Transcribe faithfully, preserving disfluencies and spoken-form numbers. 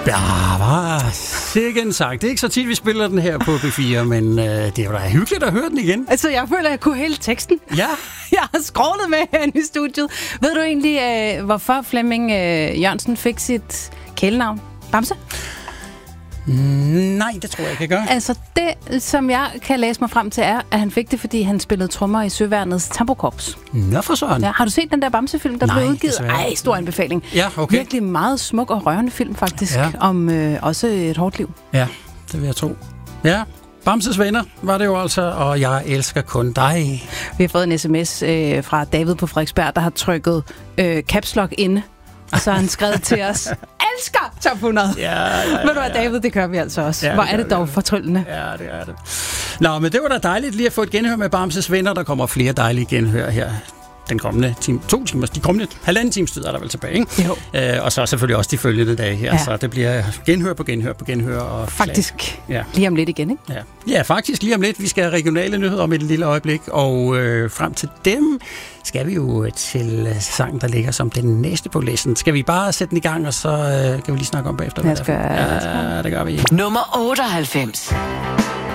Ja, var sikke en sang. Det er ikke så tit, vi spiller den her på B fire, men øh, det er jo da hyggeligt at høre den igen. Altså, jeg føler, at jeg kunne hele teksten. Ja. Jeg har skrålet med herinde i studiet. Ved du egentlig, øh, hvorfor Flemming øh, Jørgensen fik sit kælenavn? Bamse? Nej, det tror jeg ikke, jeg gør. Altså, det, som jeg kan læse mig frem til, er, at han fik det, fordi han spillede trommer i Søværnets Tambokorps. Nå for sådan. Ja, har du set den der Bamse-film, der Nej, blev udgivet? desværre. Ej, stor anbefaling. Ja, okay. Virkelig meget smuk og rørende film, faktisk, Ja. om øh, også et hårdt liv. Ja, det vil jeg tro. Ja, Bamses venner var det jo altså, og jeg elsker kun dig. Vi har fået en sms øh, fra David på Frederiksberg, der har trykket øh, caps lock inde, og så har han skrevet til os, elsker top hundrede. Ja, ja, ja, Ved du hvad, David, det gør vi altså også. Ja, Hvor det er det gør dog vi. fortryllende. Ja, det er det. Nå, men det var da dejligt lige at få et genhør med Bamses venner. Der kommer flere dejlige genhør her den kommende time, to timer, de kommende halvanden times tid er der vel tilbage, ikke? Jo. Øh, og så selvfølgelig også de følgende dage her, Ja. så det bliver genhør på genhør på genhør. Og Faktisk ja. lige om lidt igen, ikke? Ja. ja, faktisk lige om lidt. Vi skal have regionale nyheder om et lille øjeblik, og øh, frem til dem skal vi jo til sangen, der ligger som den næste på listen. Skal vi bare sætte den i gang, og så øh, kan vi lige snakke om bagefter? Lad os gøre- Ja, det gør vi. Nummer otteoghalvfems.